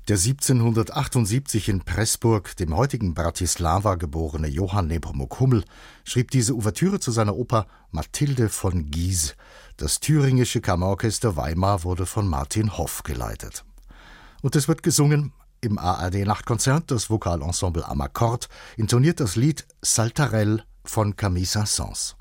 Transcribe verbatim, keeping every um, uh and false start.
Der siebzehnhundertachtundsiebzig in Pressburg, dem heutigen Bratislava geborene Johann Nepomuk Hummel, schrieb diese Ouvertüre zu seiner Oper Mathilde von Guise. Das Thüringische Kammerorchester Weimar wurde von Martin Hoff geleitet. Und es wird gesungen im A R D-Nachtkonzert. Das Vokalensemble Amakord intoniert das Lied Saltarell von Camille Saint-Saëns.